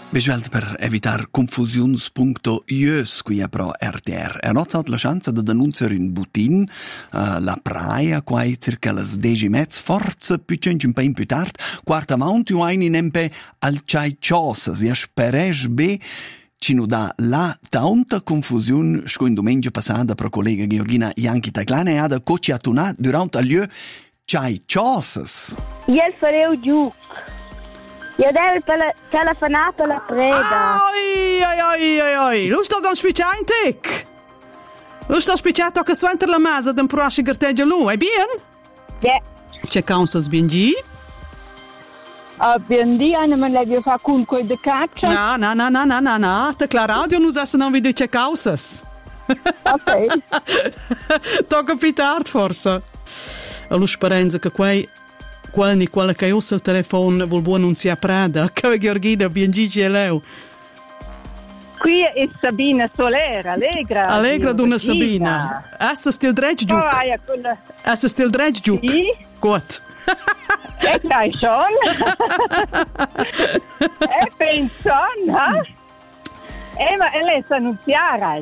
Besuelt per evitar confusions.ius qui a pro RTR. E nozzat la chance de denunziare in butin la praia quai circa las 10:30 forza più un più tard quarta mount u ein in empe al chai chosas e sperej be ci nu da la tanta confusiun sco in domenica passata pro collega Georgina Ianchi Taglana e ada cociatuna durante al lieu chai chosas. Iel fareu giuc. Io devo telefonato alla preda. Ai. Lu sto dan spiccia in tic. Lu sto spicciato che suenter la masa d'un proasci gerteggia lu, è bien? Ja. C'è causas bien gi? Bien di, ne me levi fa con quei de caccia. No. Te clar radio nus essen non video c'è causas. Ok. Tocca pitart forse. A lu sperenza che quella che usa il telefono vuol buon non sia prada, che Georgina bien Gigi e Leo. Qui è Sabina Solera, allegra d'una Sabina. Essa stil dredge giù. Essa stil dredge giù. Sì. Gut. E dai schon. E penson, ha? Ma lei sa annunziare.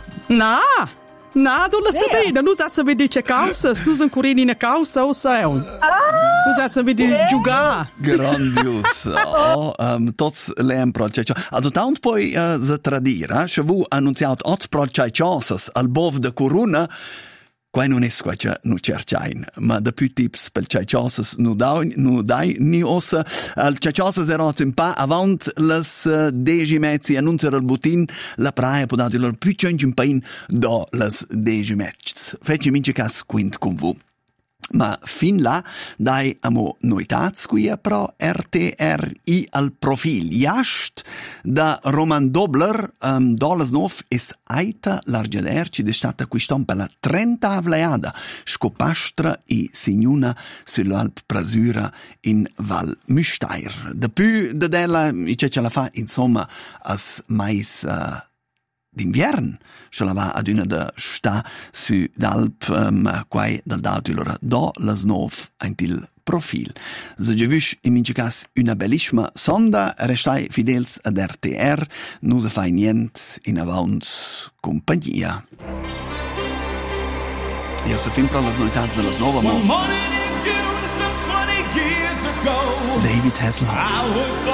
No, d'una Sabina, nu sa vedi c'è causa, nu san curini in causa o saun. Nu sa vedi giocare. Grandios. Tots leem pro c'è. Also tant poi se tradira, che vu annunziato ots pro c'è chosas al bov de corona. Quai non es quai nu cercain, ma da più tips per c'è chosas nu dai ni ossa al c'è chosas erot un pa avant las 10:30 annunciare al butin la praia può dare lor più c'è un pain do las 10:30. Feci mince cas quint con vu. Ma fin là dai amo noitats qui a pro RTRI al profil Jasht da Roman Dobler dolas nov es aita largiader ci destata qui stompa la 30 vleada scopastra e signuna sull'Alp Prasura in Val Müstair. Da più da della ce la fa insomma as mais d'invern, ce la va ad una da sta su d'Alp quai dal d'autilora do las nov antil profil. Se je vish in mince cas una bellissima sonda, restai fidels ad RTR, nu se fai nient in avans compagnia. Io se fin pro las noitats de las nova mo. David Hasselhoff.